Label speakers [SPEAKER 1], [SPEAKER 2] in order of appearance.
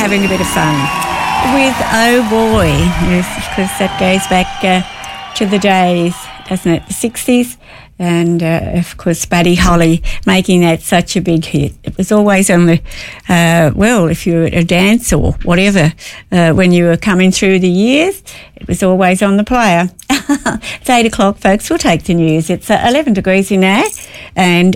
[SPEAKER 1] having a bit of fun with Oh Boy, because that goes back to the days, doesn't it, the 60s, and of course Buddy Holly making that such a big hit. It was always on the, if you were at a dance or whatever, when you were coming through the years, it was always on the player. It's 8 o'clock, folks. We'll take the news. It's 11 degrees in there, and